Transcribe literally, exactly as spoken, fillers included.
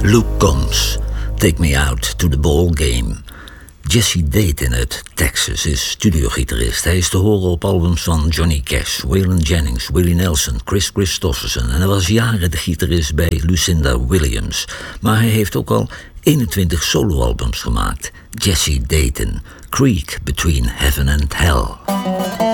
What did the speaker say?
Luke Combs, Take Me Out to the Ball Game. Jesse Dayton uit Texas is studiogitarist. Hij is te horen op albums van Johnny Cash, Waylon Jennings, Willie Nelson, Chris Christopherson. En hij was jaren de gitarist bij Lucinda Williams. Maar hij heeft ook al eenentwintig soloalbums gemaakt. Jesse Dayton, Creek Between Heaven and Hell.